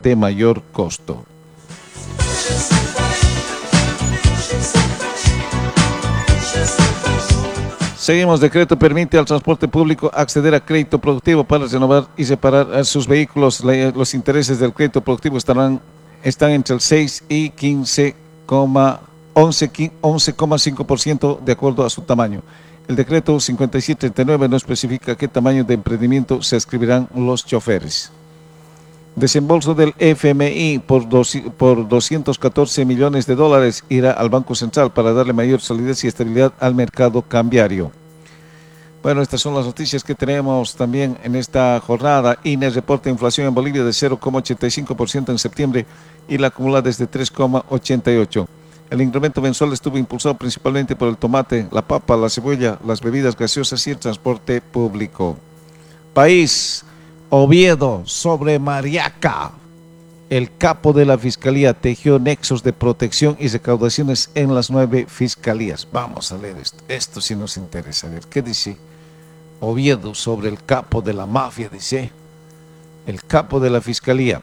de mayor costo. Seguimos. Decreto permite al transporte público acceder a crédito productivo para renovar y reparar a sus vehículos. Los intereses del crédito productivo están entre el 6 y 11,5% de acuerdo a su tamaño. El decreto 5739 no especifica qué tamaño de emprendimiento se adscribirán los choferes. Desembolso del FMI por $214 millones irá al Banco Central para darle mayor solidez y estabilidad al mercado cambiario. Bueno, estas son las noticias que tenemos también en esta jornada. INE reporta inflación en Bolivia de 0,85% en septiembre y la acumulada es de 3,88%. El incremento mensual estuvo impulsado principalmente por el tomate, la papa, la cebolla, las bebidas gaseosas y el transporte público. País. Oviedo sobre Mariaca. El capo de la fiscalía tejió nexos de protección y recaudaciones en las 9 fiscalías. Vamos a leer esto. Esto sí nos interesa. A ver, ¿qué dice Oviedo sobre el capo de la mafia? Dice el capo de la fiscalía.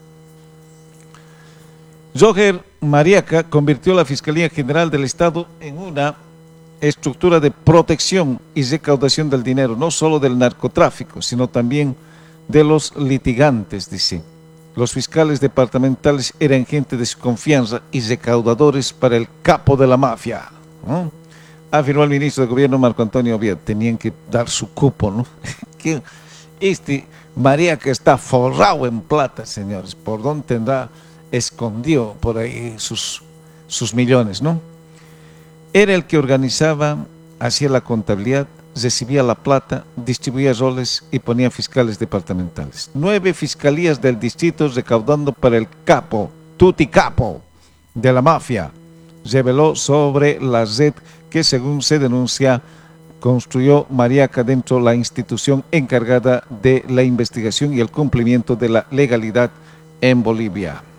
Roger Mariaca convirtió la Fiscalía General del Estado en una estructura de protección y recaudación del dinero, no solo del narcotráfico, sino también de los litigantes, dice. Los fiscales departamentales eran gente de su confianza y recaudadores para el capo de la mafia, ¿no? Afirmó el ministro de Gobierno Marco Antonio Oviedo. Tenían que dar su cupo, ¿no? Que Mariaca está forrado en plata, señores. ¿Por dónde tendrá escondido por ahí sus millones, no? Era el que organizaba, hacía la contabilidad, recibía la plata, distribuía roles y ponía fiscales departamentales. 9 fiscalías del distrito recaudando para el capo, tutti capo, de la mafia. Reveló sobre la red que, según se denuncia, construyó Mariaca dentro de la institución encargada de la investigación y el cumplimiento de la legalidad en Bolivia.